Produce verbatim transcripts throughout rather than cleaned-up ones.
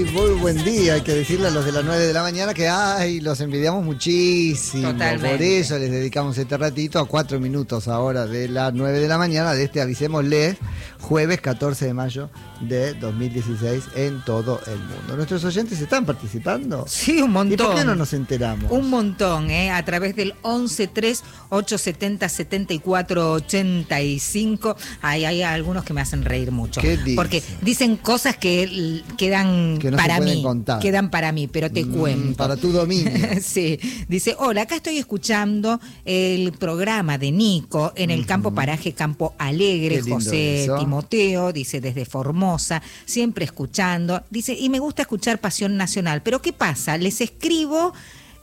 muy, muy buen día. Hay que decirle a los de las nueve de la mañana que ay, los envidiamos muchísimo. Totalmente. Por eso les dedicamos este ratito a cuatro minutos ahora de las nueve de la mañana de este, avisémosles, jueves catorce de mayo de dos mil dieciséis en todo el mundo. ¿Nuestros oyentes están participando? Sí, un montón. ¿Y por qué no nos enteramos? Un montón, ¿eh? A través del once tres ocho setenta setenta y cuatro ochenta y cinco. Hay, hay algunos que me hacen reír mucho. ¿Qué dice? Porque dicen cosas que l- quedan Que no para se pueden mí. contar. Quedan para mí, pero te Mm, cuento. para tu dominio. Sí. Dice, hola, acá estoy escuchando el programa de Nico en el campo paraje Campo Alegre, Qué lindo José eso. Timoteo, dice desde Formosa, siempre escuchando. Dice, y me gusta escuchar Pasión Nacional. Pero ¿qué pasa? Les escribo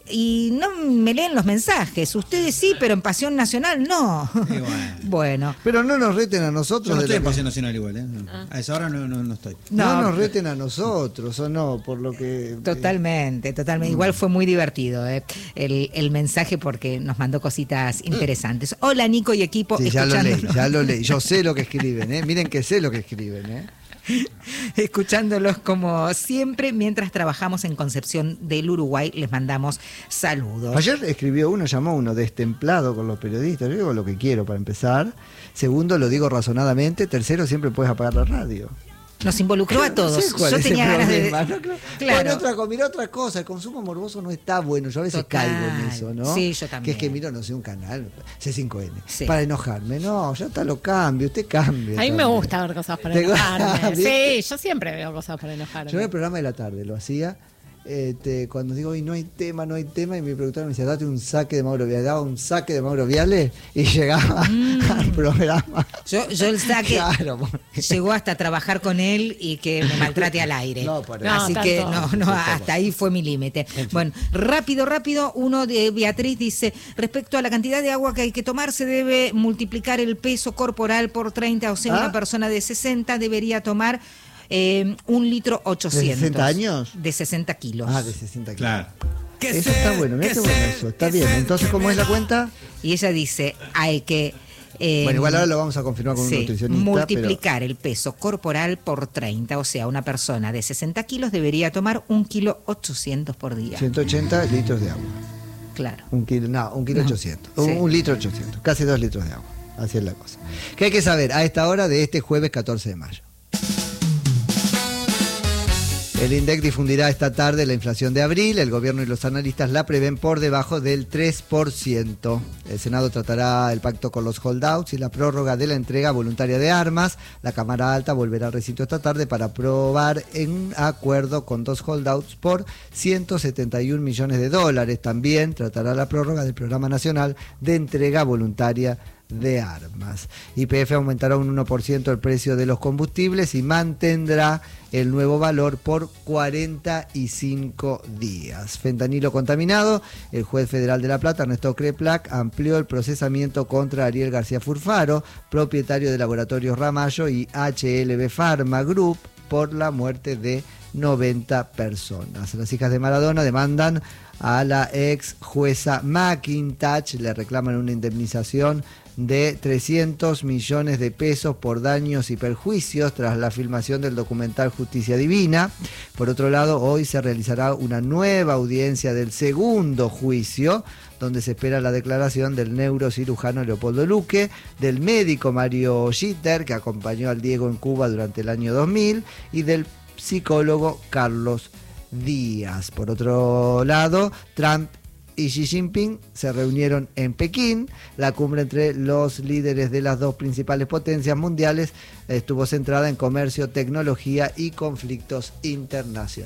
y no me leen los mensajes. Ustedes sí, pero en Pasión Nacional no. Y bueno. Bueno. Pero no nos reten a nosotros. Yo no de estoy en lo que- Pasión Nacional igual, ¿eh? A esa hora no, no, no estoy. No, No. nos reten a nosotros, o no, por lo que... Totalmente, totalmente. Igual fue muy divertido ¿eh? el, el mensaje porque nos mandó cositas interesantes. Hola Nico y equipo. Sí, ya lo leí, escuchándonos- ya lo leí. Yo sé lo que escriben, ¿eh? Miren que sé lo que escriben, ¿eh? Escuchándolos como siempre mientras trabajamos en Concepción del Uruguay. Les mandamos saludos. Ayer escribió uno, llamó uno destemplado con los periodistas. Yo digo lo que quiero para empezar. Segundo, lo digo razonadamente. Tercero, siempre puedes apagar la radio. Nos involucró a No todos. sé cuál Yo es el tenía ganas de... problema, ¿no? Claro. Bueno, otra, co- mira otra cosa, el consumo morboso no está bueno. Yo a veces Total. caigo en eso, ¿no? Sí, yo Que también. es que miro, no sé, un canal, C cinco N, Sí. para enojarme. No, ya está, lo cambio, usted cambia. A mí me también. gusta ver cosas para ¿Te enojarme. gusta? Sí, yo siempre veo cosas para enojarme. Yo en el programa de la tarde lo hacía, este, cuando digo, hoy no hay tema, no hay tema, y mi productora me decía, date un saque de Mauro Viale, daba un saque de Mauro Viale y llegaba al programa. Yo, yo el saque Claro, porque- llegó hasta trabajar con él y que me maltrate al aire. No, por eso. Así No, que tanto. no, no, hasta ahí fue mi límite. Bueno, rápido, rápido, uno de Beatriz dice, respecto a la cantidad de agua que hay que tomar, se debe multiplicar el peso corporal por treinta, o sea, ¿Ah? una persona de sesenta debería tomar eh, un litro ochocientos. ¿De sesenta años? De sesenta kilos. Ah, de sesenta kilos. Claro. Eso está bueno, mira qué bueno eso, está bien. Entonces, ¿cómo es la cuenta? Y ella dice, hay que... eh, Bueno, igual ahora lo vamos a confirmar con un sí, nutricionista. multiplicar el peso corporal por treinta, o sea, una persona de sesenta kilos debería tomar un kilo ochocientos por día. Pero ciento ochenta litros de agua. Claro. Un kilo, no, un kilo No. ochocientos. Sí. Un, un litro ochocientos, casi dos litros de agua. Así es la cosa. ¿Qué hay que saber a esta hora de este jueves catorce de mayo? El INDEC difundirá esta tarde la inflación de abril. El gobierno y los analistas la prevén por debajo del tres por ciento. El Senado tratará el pacto con los holdouts y la prórroga de la entrega voluntaria de armas. La Cámara Alta volverá al recinto esta tarde para aprobar en acuerdo con dos holdouts por ciento setenta y un millones de dólares. También tratará la prórroga del Programa Nacional de Entrega Voluntaria de Armas. Y P F aumentará un uno por ciento el precio de los combustibles y mantendrá el nuevo valor por cuarenta y cinco días. Fentanilo contaminado. El juez federal de La Plata, Ernesto Creplac, amplió el procesamiento contra Ariel García Furfaro, propietario de Laboratorios Ramallo y H L B Pharma Group, por la muerte de noventa personas. Las hijas de Maradona demandan a la ex jueza McIntosh, le reclaman una indemnización de trescientos millones de pesos por daños y perjuicios tras la filmación del documental Justicia Divina. Por otro lado, hoy se realizará una nueva audiencia del segundo juicio, donde se espera la declaración del neurocirujano Leopoldo Luque, del médico Mario Gitter, que acompañó al Diego en Cuba durante el año dos mil, y del psicólogo Carlos Díaz. Por otro lado, Trump y Xi Jinping se reunieron en Pekín. La cumbre entre los líderes de las dos principales potencias mundiales estuvo centrada en comercio, tecnología y conflictos internacionales.